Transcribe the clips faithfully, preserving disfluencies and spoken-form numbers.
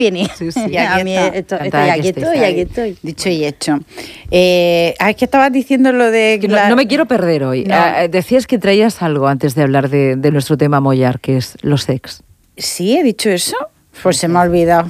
viene. Sí, sí. Y aquí, mí esto, esto, y aquí estoy, y aquí estoy. Dicho y hecho. Eh, es que estabas diciendo lo de... Que no, no me quiero perder hoy. No. Uh, decías que traías algo antes de hablar de, de nuestro tema mollar, que es los ex. Sí, he dicho eso. Pues se me ha olvidado.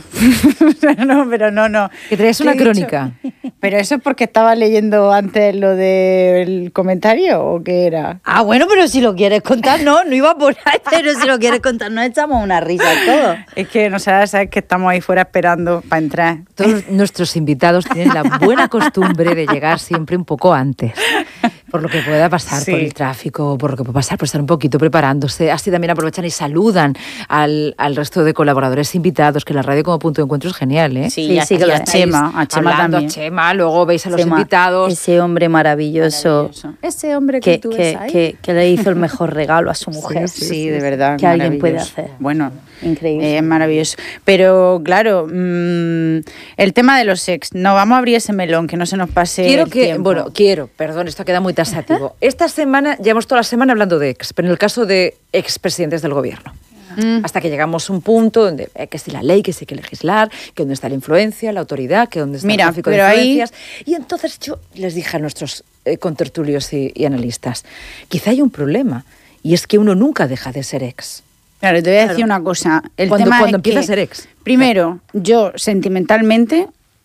No, pero no, no. Que traías una crónica. ¿Pero eso es porque estaba leyendo antes lo del comentario o qué era? Ah, bueno, pero si lo quieres contar, no, no iba por ahí, pero si lo quieres contar, nos echamos una risa todos. Es que no sabes, sabes que estamos ahí fuera esperando para entrar. Todos nuestros invitados tienen la buena costumbre de llegar siempre un poco antes. Por lo que pueda pasar, sí. Por el tráfico, por lo que pueda pasar, por estar un poquito preparándose. Así también aprovechan y saludan al, al resto de colaboradores invitados, que la radio como punto de encuentro es genial, ¿eh? Sí, sí, sí que y lo a Chema, a Chema también. A Chema, luego veis a los Chema, invitados. Ese hombre maravilloso. maravilloso. Ese hombre que, que tú que, ves ahí. Que, que le hizo el mejor regalo a su mujer. Sí, sí, sí, de verdad. Que alguien puede hacer. Bueno, increíble. Es eh, maravilloso. Pero claro, mmm, el tema de los ex, no vamos a abrir ese melón, que no se nos pase Quiero el que, tiempo. bueno, quiero, perdón, esto queda muy tasativo. Esta semana, llevamos toda la semana hablando de ex, pero en el caso de expresidentes del gobierno. Mm. Hasta que llegamos a un punto donde eh, que si la ley, que si hay que legislar, que dónde está la influencia, la autoridad, que dónde está Mira, el tráfico de influencias. Ahí... Y entonces yo les dije a nuestros eh, contertulios y, y analistas, quizá hay un problema, y es que uno nunca deja de ser ex. Claro, te voy a decir claro. una cosa. El cuando tema cuando es empieza que, a ser ex. Primero, yo sentimentalmente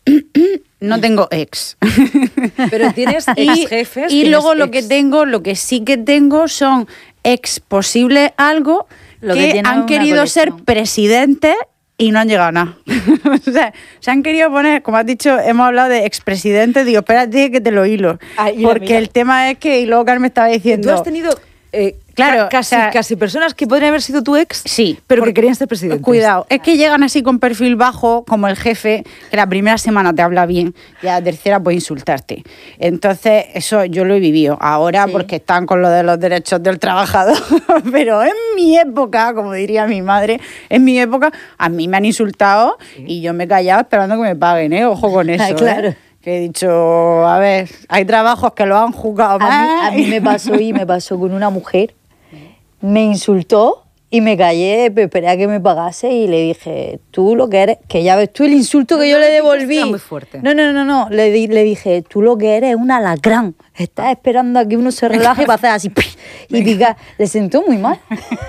no tengo ex. Pero tienes ex jefes. Y, y luego lo ex. que tengo, lo que sí que tengo son ex posible algo lo que, que han querido ser presidentes y no han llegado a nada. O sea, se han querido poner, como has dicho, hemos hablado de expresidentes, digo, espérate que te lo hilo. Ay, mira, porque mira. El tema es que, y luego Carmen estaba diciendo... Tú has tenido... Eh, claro, casi, o sea, casi personas que podrían haber sido tu ex, sí, pero que querían ser presidentes. Cuidado, es que llegan así con perfil bajo, como el jefe, que la primera semana te habla bien y a la tercera puede insultarte. Entonces, eso yo lo he vivido. Ahora, sí. Porque están con lo de los derechos del trabajador, pero en mi época, como diría mi madre, en mi época, a mí me han insultado sí. Y yo me he callado esperando que me paguen, ¿eh? Ojo con eso, ah, claro. ¿eh? Que he dicho, a ver, hay trabajos que lo han juzgado más. A mí, a mí me pasó y me pasó con una mujer, me insultó y me callé, esperé a que me pagase y le dije, tú lo que eres, que ya ves tú el insulto que no, yo no, le devolví. Muy fuerte. No, no, no, no, le, di, le dije, tú lo que eres es un alacrán, estás esperando a que uno se relaje para hacer así, y picar. Le sentó muy mal.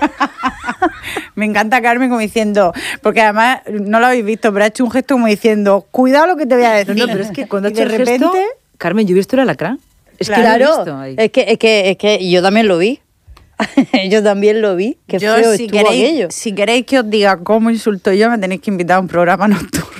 Me encanta Carmen como diciendo, porque además no lo habéis visto, pero ha hecho un gesto como diciendo, cuidado lo que te voy a decir. No, no, pero es que cuando ha hecho de repente, gesto, Carmen, yo he visto el alacrán. Es claro, que lo he visto ahí. Es que, es que, es que yo también lo vi. Yo también lo vi. Qué yo, feo si estuvo queréis, aquello. Si queréis que os diga cómo insulto yo, me tenéis que invitar a un programa nocturno.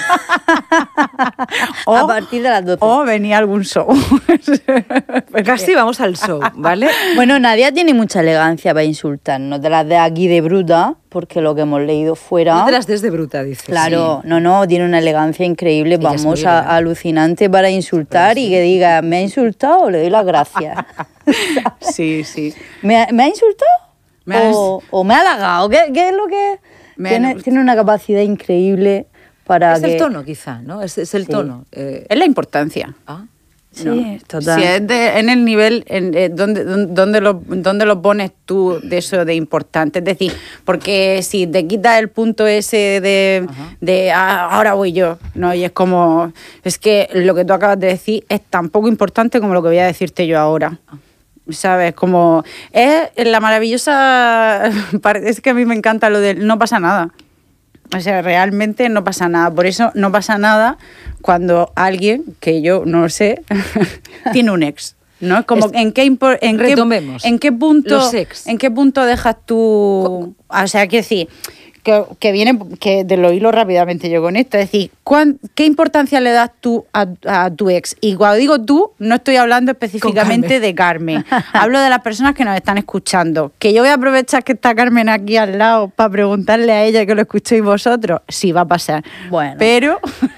o, a partir de las doce. O venir a algún show. Casi vamos al show, ¿vale? Bueno, Nadia tiene mucha elegancia para insultar. No te las des aquí de bruta, porque lo que hemos leído fuera... No te las des de bruta, dices. Claro, sí. no, no, tiene una elegancia increíble, ella vamos, a, alucinante para insultar sí. Y que diga, ¿me ha insultado o le doy las gracias? Sí, sí. ¿Me ha, ¿me ha insultado? ¿Me ha... O, ¿O me ha halagado? ¿Qué, qué es lo que...? Tiene, tiene una capacidad increíble para es que... el tono, quizá, ¿no? Es, es el sí. tono. Eh... Es la importancia. Ah. Sí, no. total. Si es de, en el nivel, en, eh, ¿dónde, dónde, lo, ¿dónde lo pones tú de eso de importante? Es decir, porque si te quitas el punto ese de, de ah, ahora voy yo, ¿no? Y es como, es que lo que tú acabas de decir es tan poco importante como lo que voy a decirte yo ahora. ¿Sabes? Como es la maravillosa... Es que a mí me encanta lo de no pasa nada. O sea, realmente no pasa nada. Por eso no pasa nada cuando alguien, que yo no lo sé, tiene un ex. ¿No? Como es, en qué impor, en retomemos qué, en qué punto los ex. En qué punto dejas tú... O sea, quiero decir... Que, que viene, que te lo hilo rápidamente yo con esto, es decir, ¿cuán, ¿qué importancia le das tú a, a tu ex? Y cuando digo tú, no estoy hablando específicamente Carmen. de Carmen, hablo de las personas que nos están escuchando, que yo voy a aprovechar que está Carmen aquí al lado para preguntarle a ella que lo escuchéis vosotros, sí, va a pasar, bueno. Pero...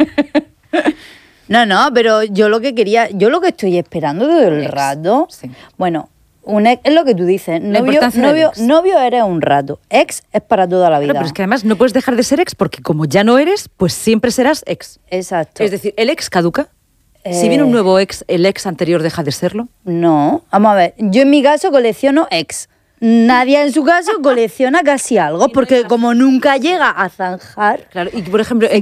no, no, pero yo lo que quería, yo lo que estoy esperando todo el ex. rato, sí. bueno... Un ex, es lo que tú dices, novio, novio, novio eres un rato, ex es para toda la vida. Claro, pero es que además no puedes dejar de ser ex porque como ya no eres, pues siempre serás ex. Exacto. Es decir, ¿el ex caduca? Eh... Si viene un nuevo ex, ¿el ex anterior deja de serlo? No, vamos a ver, yo en mi caso colecciono ex. Nadia en su caso colecciona casi algo, porque como nunca llega a zanjar, Claro, y por ejemplo,